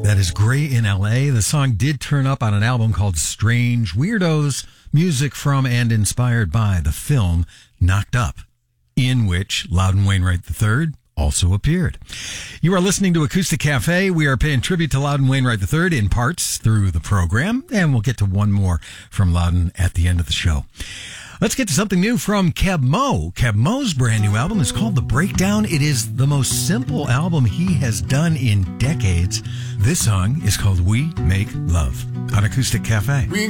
That is Gray in L.A. The song did turn up on an album called Strange Weirdos, music from and inspired by the film Knocked Up, in which Loudon Wainwright III also appeared. You are listening to Acoustic Cafe. We are paying tribute to Loudon Wainwright III in parts through the program, and we'll get to one more from Loudon at the end of the show. Let's get to something new from Keb Mo. Keb Mo's brand new album is called The Breakdown. It is the most simple album he has done in decades. This song is called We Make Love on Acoustic Cafe.